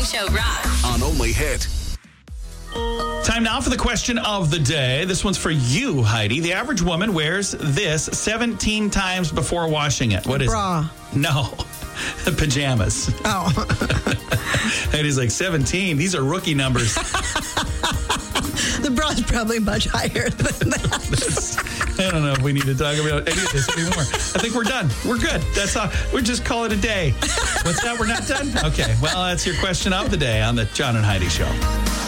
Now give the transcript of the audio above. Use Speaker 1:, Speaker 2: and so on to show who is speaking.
Speaker 1: Show rocks.
Speaker 2: On Only Hit.
Speaker 3: Time now for the question of the day. This one's for you, Heidi. The average woman wears this 17 times before washing it. What is
Speaker 4: Bra.
Speaker 3: it? No. Pajamas.
Speaker 4: Oh.
Speaker 3: Heidi's like, 17? These are rookie numbers.
Speaker 4: The bra is probably much higher than that.
Speaker 3: I don't know if we need to talk about any of this anymore. I think we're done. We're good. That's all. We'll just call it a day. What's that? We're not done? Okay. Well, that's your question of the day on the John and Heidi Show.